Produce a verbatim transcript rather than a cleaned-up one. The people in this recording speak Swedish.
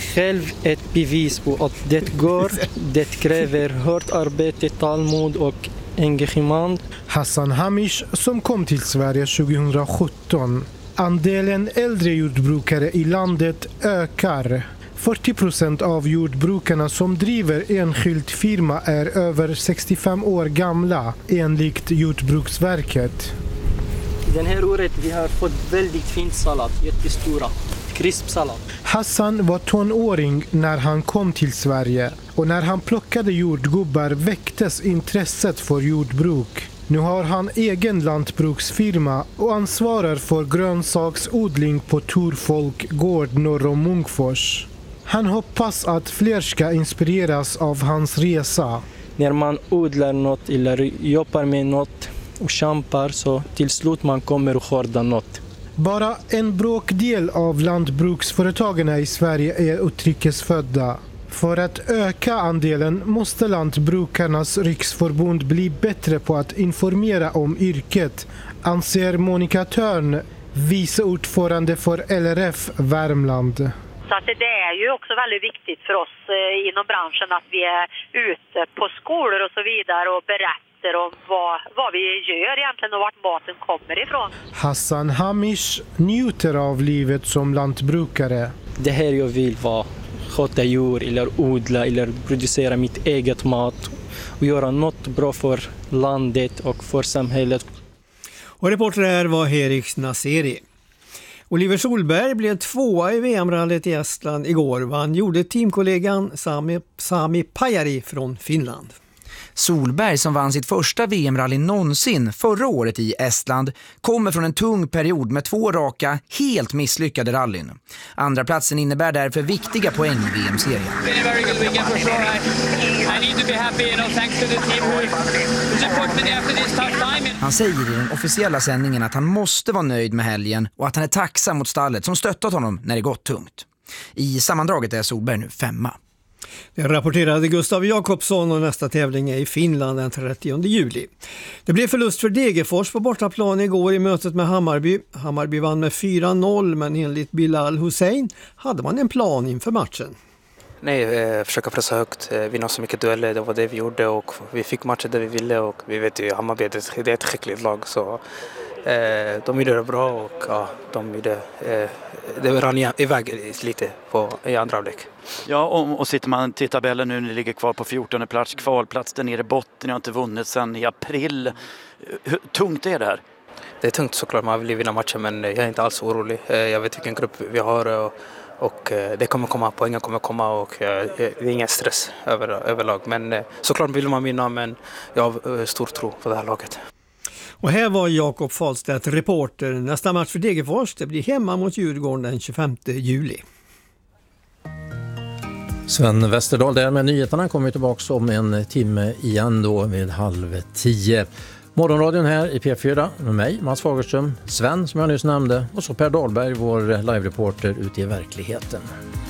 själv ett bevis på att det går. Det kräver hårt arbete, tålamod och engagemang. Hassan Hamish som kom till Sverige tjugosjutton. Andelen äldre jordbrukare i landet ökar. fyrtio procent av jordbrukarna som driver enskild firma är över sextiofem år gamla, enligt Jordbruksverket. Den här året vi har fått väldigt fin sallad, jättestora, krispsallad. Hassan var tonåring när han kom till Sverige och när han plockade jordgubbar väcktes intresset för jordbruk. Nu har han egen lantbruksfirma och ansvarar för grönsaksodling på Torfolk gård norr om Munkfors. Han hoppas att fler ska inspireras av hans resa. När man odlar något eller jobbar med något och kämpar så till slut man kommer att skörda något. Bara en bråkdel av lantbruksföretagen i Sverige är utrikesfödda. För att öka andelen måste Lantbrukarnas riksförbund bli bättre på att informera om yrket, anser Monica Törn, vice ordförande för L R F Värmland. Så att det är ju också väldigt viktigt för oss inom branschen att vi är ute på skolor och så vidare och berättar om vad, vad vi gör egentligen och vart maten kommer ifrån. Hassan Hamish njuter av livet som lantbrukare. Det här jag vill vara. Sköta djur eller odla eller producera mitt eget mat och göra något bra för landet och för samhället. Och reporter här var Herik Naseri. Oliver Solberg blev tvåa i V M-rallyt i Estland igår. Vann gjorde teamkollegan Sami, Sami Pajari från Finland. Solberg, som vann sitt första V M-rally någonsin förra året i Estland, kommer från en tung period med två raka, helt misslyckade rallyn. Andra platsen innebär därför viktiga poäng i V M-serien. Han säger i den officiella sändningen att han måste vara nöjd med helgen och att han är tacksam mot stallet som stöttat honom när det gått tungt. I sammandraget är Solberg nu femma. Det rapporterade Gustav Jakobsson och nästa tävling är i Finland den trettionde juli. Det blev förlust för Degerfors på bortaplan igår i mötet med Hammarby. Hammarby vann med fyra noll, men enligt Bilal Hussein hade man en plan inför matchen. Nej, eh, försöka pressa högt, eh, vinna så mycket dueller, det var det vi gjorde och vi fick matcher där vi ville och vi vet ju Hammarby det är ett skickligt lag så eh, de gjorde det bra och ja, de gjorde eh, det rann iväg lite på, i andra avlek. Ja, och, och sitter man till tabellen nu, ni ligger kvar på fjortonde plats, kvalplats där nere i botten, ni har inte vunnit sedan i april. Hur tungt är det här? Det är tungt såklart, man vill vinna matchen men jag är inte alls orolig. Jag vet vilken grupp vi har och, och det kommer komma, poängen kommer komma och det är ingen stress över, överlag. Men såklart vill man vinna men jag har stor tro på det här laget. Och här var Jakob Fahlstedt, reporter. Nästa match för Degerfors, det blir hemma mot Djurgården den tjugofemte juli. Sven Westerdahl där med nyheterna kommer tillbaka om en timme igen då vid halv tio. Morgonradion här i P fyra med mig, Mats Fagerström, Sven som jag nyss nämnde och så Per Dahlberg, vår live-reporter ute i verkligheten.